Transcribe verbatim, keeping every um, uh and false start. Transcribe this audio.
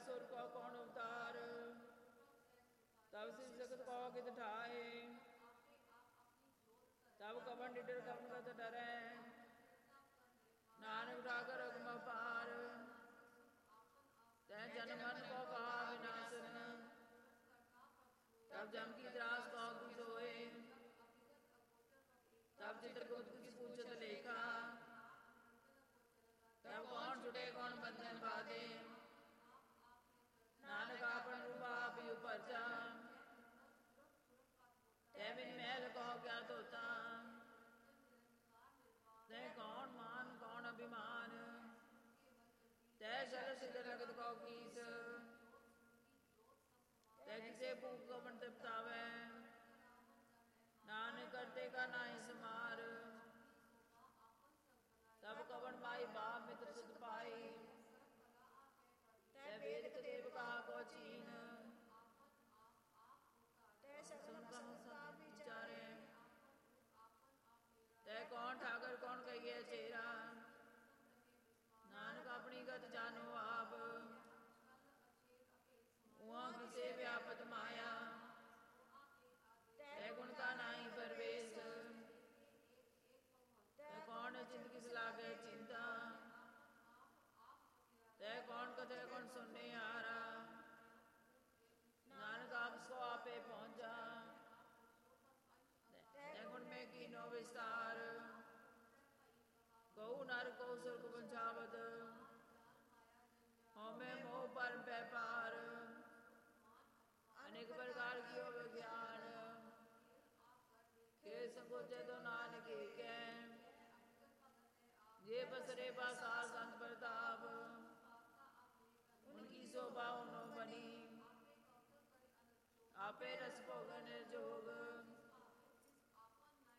सुर को कौन अवतार, तब सिर जगत को कित ठाए, तब कवन निडर कवन कत डरै, नानक ठाकर अगम अपार, तै जन मन को कहा विनाशन, तब जम की त्रास को सोए, तब चित्रकूट की पूछत लेखा, तब कौन छुटे कौन बंधन बाधे, नानक आपन रूप आप ही उपरचा, तै बिन मैल कहो क्या तोता, तै कौन मान कौन अभिमान, तै शर सिद्ध रगत को कीस, तै किसे भूख कवन तृप्तावै, नानक करते का नाहि समार, तब कवन माई बाप मित्र सुत पाई, तै वेद देव कहा को चीन, तै सगल सब विचारे, तै कौन ठाकर कौन कहिए चेरा, नानक अपनी गत जानो आप, उहाँ किसे व्यापत माया, तै गुण का नाहि परवेश, तै कौन चिंत किस लागे चिंता, तै कौन कथे कौन सुनने आरा, नानक आप सो आपे पहुंचा, तै गुण में कीनो विस्तार, गौ नर को सुर्ग बंचावत, हमें मोह पर व्यापार, अनेक प्रकार की हो विज्ञान, के संकोचे तो नानक के, ये बसरे पासार संत प्रताप, उनकी शोभा उन्हों बनी, आपे रस भोगन जोग,